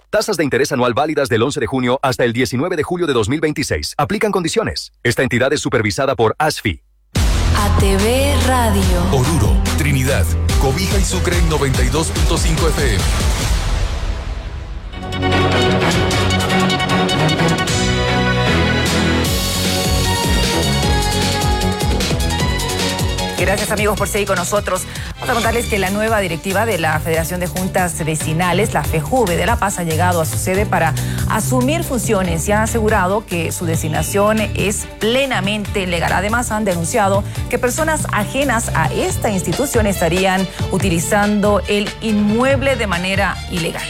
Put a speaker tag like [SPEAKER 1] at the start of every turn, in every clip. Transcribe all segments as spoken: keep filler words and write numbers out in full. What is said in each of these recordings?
[SPEAKER 1] Tasas de interés anual válidas del once de junio hasta el diecinueve de julio de dos mil veintiséis. Aplican condiciones. Esta entidad es supervisada por ASFI.
[SPEAKER 2] A T V Radio.
[SPEAKER 3] Oruro, Trinidad, Cobija y Sucre en noventa y dos punto cinco F M.
[SPEAKER 4] Gracias, amigos, por seguir con nosotros. Vamos a contarles que la nueva directiva de la Federación de Juntas Vecinales, la FEJUVE de La Paz, ha llegado a su sede para asumir funciones y han asegurado que su designación es plenamente legal. Además, han denunciado que personas ajenas a esta institución estarían utilizando el inmueble de manera ilegal.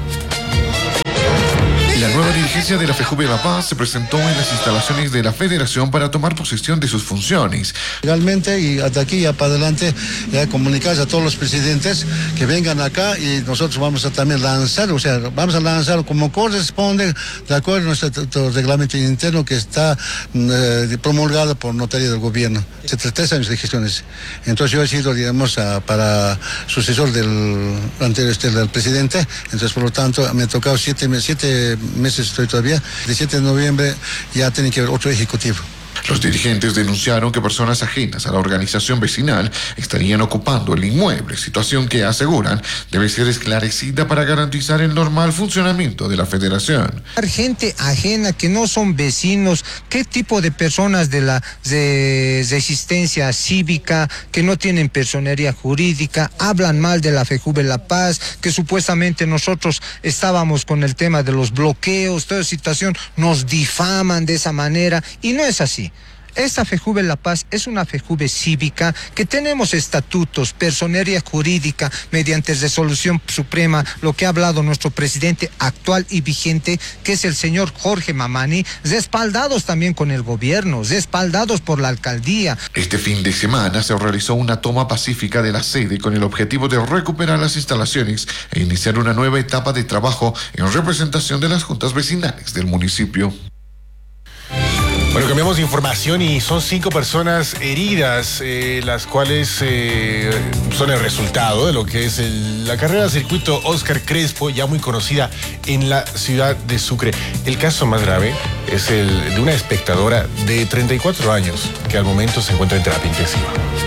[SPEAKER 5] La nueva dirigencia de la FEJUVE La Paz se presentó en las instalaciones de la Federación para tomar posesión de sus funciones.
[SPEAKER 6] Legalmente y hasta aquí ya para adelante ya comunicarles a todos los presidentes que vengan acá y nosotros vamos a también lanzar, o sea, vamos a lanzar como corresponde de acuerdo a nuestro, nuestro reglamento interno que está eh, promulgado por notaría del gobierno. Se tres años de gestiones. Entonces yo he sido, digamos, a, para sucesor del anterior este, del presidente, entonces por lo tanto me ha tocado siete, siete meses estoy todavía. El diecisiete de noviembre ya tiene que haber otro ejecutivo.
[SPEAKER 5] Los dirigentes denunciaron que personas ajenas a la organización vecinal estarían ocupando el inmueble, situación que aseguran debe ser esclarecida para garantizar el normal funcionamiento de la federación.
[SPEAKER 7] Gente ajena que no son vecinos, qué tipo de personas de la de resistencia cívica, que no tienen personería jurídica, hablan mal de la FEJUVE La Paz, que supuestamente nosotros estábamos con el tema de los bloqueos, toda situación, nos difaman de esa manera y no es así. Esta FEJUVE La Paz es una FEJUVE cívica que tenemos estatutos, personería jurídica mediante resolución suprema, lo que ha hablado nuestro presidente actual y vigente, que es el señor Jorge Mamani, respaldados también con el gobierno, respaldados por la alcaldía.
[SPEAKER 5] Este fin de semana se realizó una toma pacífica de la sede con el objetivo de recuperar las instalaciones e iniciar una nueva etapa de trabajo en representación de las juntas vecinales del municipio.
[SPEAKER 8] Bueno, cambiamos de información y son cinco personas heridas, eh, las cuales eh, son el resultado de lo que es el, la carrera de circuito Óscar Crespo, ya muy conocida en la ciudad de Sucre. El caso más grave es el de una espectadora de treinta y cuatro años que al momento se encuentra en terapia intensiva.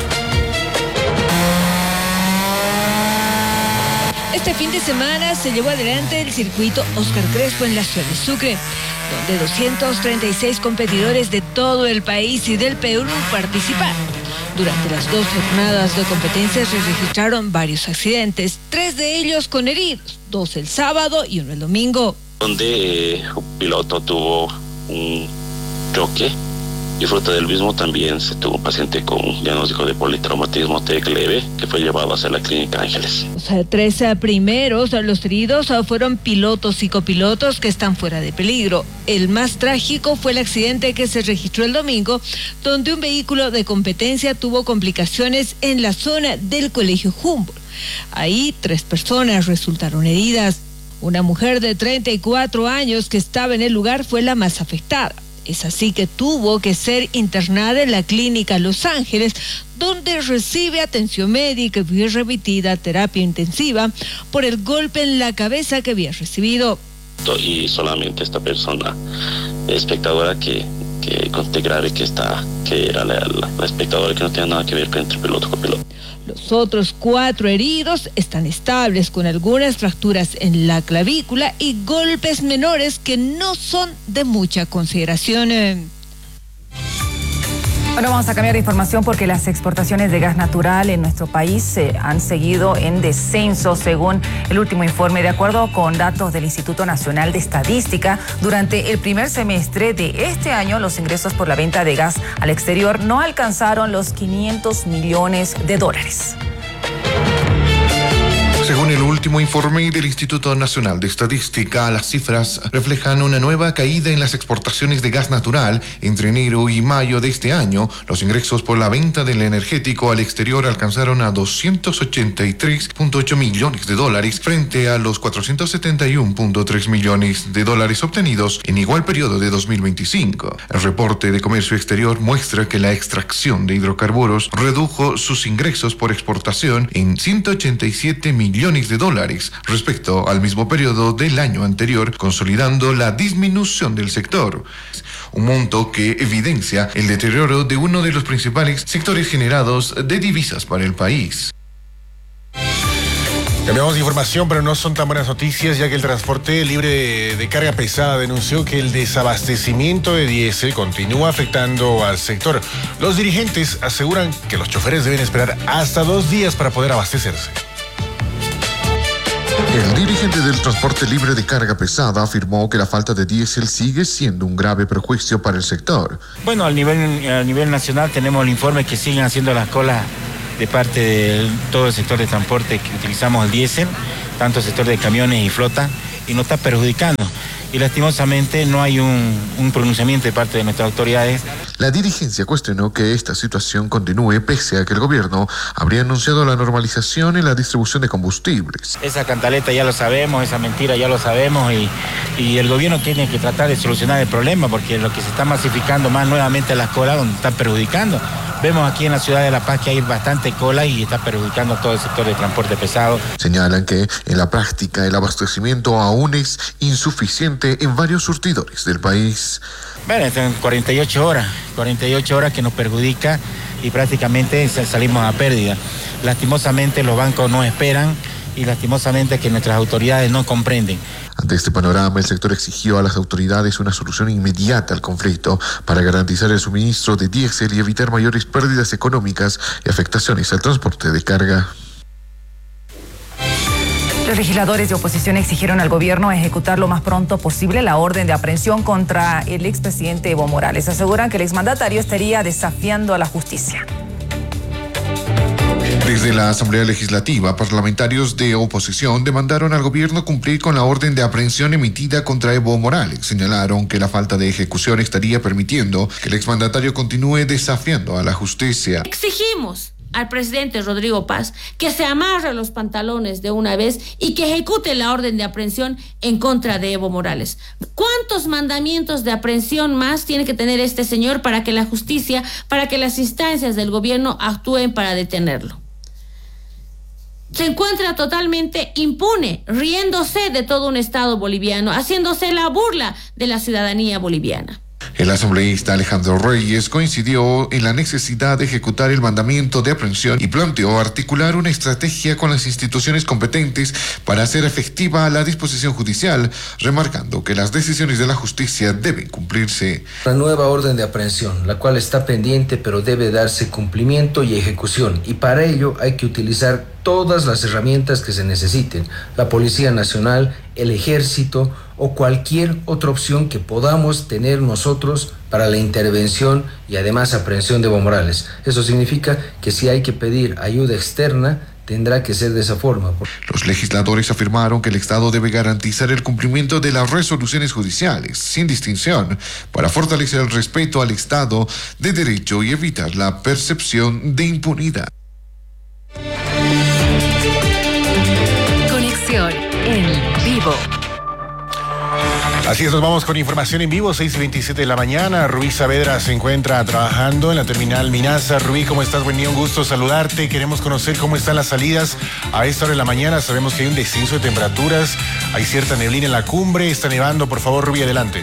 [SPEAKER 9] Este fin de semana se llevó adelante el circuito Óscar Crespo en la ciudad de Sucre, donde doscientos treinta y seis competidores de todo el país y del Perú participaron. Durante las dos jornadas de competencia se registraron varios accidentes, tres de ellos con heridos, dos el sábado y uno el domingo.
[SPEAKER 10] Donde eh, un piloto tuvo un choque y fruto del mismo también se tuvo un paciente con diagnóstico de politraumatismo T E C leve que fue llevado hacia la Clínica Ángeles.
[SPEAKER 9] Los tres primeros, los heridos, fueron pilotos y copilotos que están fuera de peligro. El más trágico fue el accidente que se registró el domingo, donde un vehículo de competencia tuvo complicaciones en la zona del Colegio Humboldt. Ahí tres personas resultaron heridas. Una mujer de treinta y cuatro años que estaba en el lugar fue la más afectada. Es así que tuvo que ser internada en la clínica Los Ángeles, donde recibe atención médica y fue remitida a terapia intensiva por el golpe en la cabeza que había recibido.
[SPEAKER 10] Y solamente esta persona, espectadora que, que conté grave que está, que era la, la, la espectadora que no tenía nada que ver con entre piloto y copiloto.
[SPEAKER 9] Los otros cuatro heridos están estables con algunas fracturas en la clavícula y golpes menores que no son de mucha consideración.
[SPEAKER 4] Bueno, vamos a cambiar de información porque las exportaciones de gas natural en nuestro país eh, han seguido en descenso según el último informe. De acuerdo con datos del Instituto Nacional de Estadística, durante el primer semestre de este año los ingresos por la venta de gas al exterior no alcanzaron los quinientos millones de dólares.
[SPEAKER 5] Según el último informe del Instituto Nacional de Estadística, las cifras reflejan una nueva caída en las exportaciones de gas natural. Entre enero y mayo de este año, los ingresos por la venta del energético al exterior alcanzaron a doscientos ochenta y tres punto ocho millones de dólares frente a los cuatrocientos setenta y uno punto tres millones de dólares obtenidos en igual periodo de dos mil veinticinco. El reporte de comercio exterior muestra que la extracción de hidrocarburos redujo sus ingresos por exportación en ciento ochenta y siete millones de dólares dólares respecto al mismo periodo del año anterior, consolidando la disminución del sector. Un monto que evidencia el deterioro de uno de los principales sectores generados de divisas para el país.
[SPEAKER 8] Cambiamos de información, pero no son tan buenas noticias, ya que el transporte libre de, de carga pesada denunció que el desabastecimiento de diésel continúa afectando al sector. Los dirigentes aseguran que los choferes deben esperar hasta dos días para poder abastecerse.
[SPEAKER 5] El dirigente del transporte libre de carga pesada afirmó que la falta de diésel sigue siendo un grave perjuicio para el sector.
[SPEAKER 11] Bueno, a nivel, a nivel nacional tenemos el informe que siguen haciendo las colas de parte de todo el sector de transporte que utilizamos el diésel, tanto el sector de camiones y flota, y nos está perjudicando. Y lastimosamente no hay un, un pronunciamiento de parte de nuestras autoridades.
[SPEAKER 5] La dirigencia cuestionó que esta situación continúe pese a que el gobierno habría anunciado la normalización en la distribución de combustibles.
[SPEAKER 11] Esa cantaleta ya lo sabemos, esa mentira ya lo sabemos y, y el gobierno tiene que tratar de solucionar el problema porque lo que se está masificando más nuevamente las colas donde están perjudicando. Vemos aquí en la ciudad de La Paz que hay bastante cola y está perjudicando a todo el sector de transporte pesado.
[SPEAKER 5] Señalan que en la práctica el abastecimiento aún es insuficiente en varios surtidores del país.
[SPEAKER 11] Bueno, están cuarenta y ocho horas, cuarenta y ocho horas que nos perjudica y prácticamente salimos a pérdida. Lastimosamente los bancos no esperan y lastimosamente que nuestras autoridades no comprenden.
[SPEAKER 5] Ante este panorama, el sector exigió a las autoridades una solución inmediata al conflicto para garantizar el suministro de diésel y evitar mayores pérdidas económicas y afectaciones al transporte de carga.
[SPEAKER 4] Los legisladores de oposición exigieron al gobierno ejecutar lo más pronto posible la orden de aprehensión contra el expresidente Evo Morales. Aseguran que el exmandatario estaría desafiando a la justicia.
[SPEAKER 5] Desde la Asamblea Legislativa, parlamentarios de oposición demandaron al gobierno cumplir con la orden de aprehensión emitida contra Evo Morales. Señalaron que la falta de ejecución estaría permitiendo que el exmandatario continúe desafiando a la justicia.
[SPEAKER 12] Exigimos al presidente Rodrigo Paz que se amarre los pantalones de una vez y que ejecute la orden de aprehensión en contra de Evo Morales. ¿Cuántos mandamientos de aprehensión más tiene que tener este señor para que la justicia, para que las instancias del gobierno actúen para detenerlo? Se encuentra totalmente impune, riéndose de todo un Estado boliviano, haciéndose la burla de la ciudadanía boliviana.
[SPEAKER 5] El asambleísta Alejandro Reyes coincidió en la necesidad de ejecutar el mandamiento de aprehensión y planteó articular una estrategia con las instituciones competentes para hacer efectiva la disposición judicial, remarcando que las decisiones de la justicia deben cumplirse.
[SPEAKER 13] Una nueva orden de aprehensión, la cual está pendiente pero debe darse cumplimiento y ejecución, y para ello hay que utilizar todas las herramientas que se necesiten, la Policía Nacional, el Ejército o cualquier otra opción que podamos tener nosotros para la intervención y además aprehensión de Evo Morales. Eso significa que si hay que pedir ayuda externa, tendrá que ser de esa forma.
[SPEAKER 5] Los legisladores afirmaron que el Estado debe garantizar el cumplimiento de las resoluciones judiciales, sin distinción, para fortalecer el respeto al Estado de Derecho y evitar la percepción de impunidad.
[SPEAKER 2] Conexión en vivo.
[SPEAKER 8] Así es, nos vamos con información en vivo, seis y veintisiete de la mañana. Rubí Saavedra se encuentra trabajando en la terminal Minaza. Rubí, ¿cómo estás? Buen día, un gusto saludarte. Queremos conocer cómo están las salidas a esta hora de la mañana. Sabemos que hay un descenso de temperaturas, hay cierta neblina en la cumbre, está nevando. Por favor, Rubí, adelante.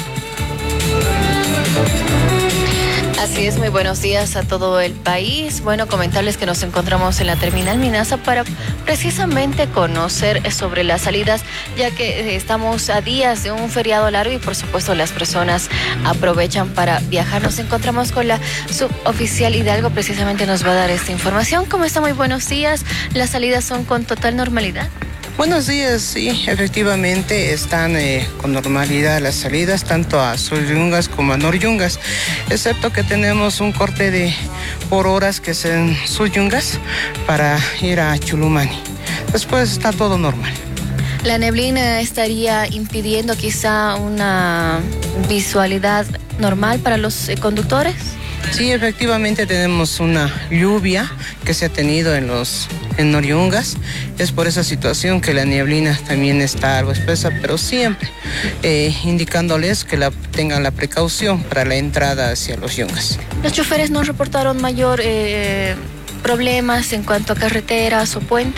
[SPEAKER 14] Así es, muy buenos días a todo el país. Bueno, comentarles que nos encontramos en la terminal Minaza para precisamente conocer sobre las salidas, ya que estamos a días de un feriado largo y por supuesto las personas aprovechan para viajar. Nos encontramos con la suboficial Hidalgo, precisamente nos va a dar esta información. ¿Cómo está? Muy buenos días. Las salidas son con total normalidad.
[SPEAKER 15] Buenos días, sí, efectivamente están eh, con normalidad las salidas tanto a Suryungas como a Noryungas, excepto que tenemos un corte de por horas que es en Suryungas para ir a Chulumani. Después está todo normal.
[SPEAKER 14] ¿La neblina estaría impidiendo quizá una visualidad normal para los eh, conductores?
[SPEAKER 15] Sí, efectivamente tenemos una lluvia que se ha tenido en los en Noryungas. Es por esa situación que la nieblina también está algo espesa, pero siempre eh, indicándoles que la, tengan la precaución para la entrada hacia los yungas.
[SPEAKER 14] ¿Los choferes no reportaron mayor eh, problemas en cuanto a carreteras o puentes?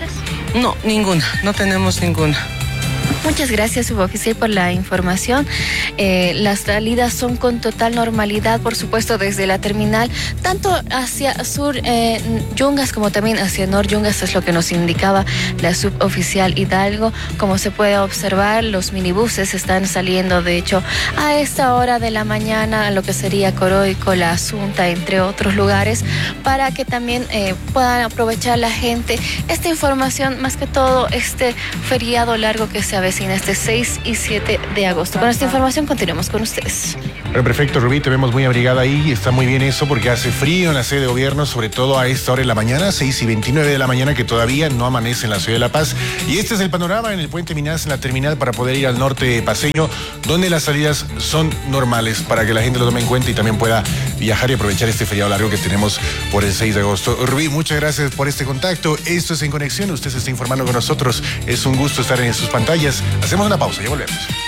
[SPEAKER 15] No, ninguna, no tenemos ninguna.
[SPEAKER 14] Muchas gracias, suboficial, por la información. Eh, las salidas son con total normalidad, por supuesto, desde la terminal, tanto hacia sur eh, Yungas como también hacia Nor Yungas, es lo que nos indicaba la suboficial Hidalgo. Como se puede observar, los minibuses están saliendo, de hecho, a esta hora de la mañana, a lo que sería Coroico, La Asunta, entre otros lugares, para que también eh, puedan aprovechar la gente esta información, más que todo este feriado largo que se avecina este seis y siete de agosto. Con esta información continuamos con ustedes.
[SPEAKER 8] Bueno, perfecto, Rubí, te vemos muy abrigada ahí. Está muy bien eso porque hace frío en la sede de gobierno, sobre todo a esta hora de la mañana, seis y veintinueve de la mañana, que todavía no amanece en la ciudad de La Paz. Y este es el panorama en el puente Minás, en la terminal, para poder ir al norte paceño, donde las salidas son normales, para que la gente lo tome en cuenta y también pueda viajar y aprovechar este feriado largo que tenemos por el seis de agosto. Rubí, muchas gracias por este contacto. Esto es En Conexión. Usted se está informando con nosotros. Es un gusto estar en sus pantallas. Hacemos una pausa, ya volvemos.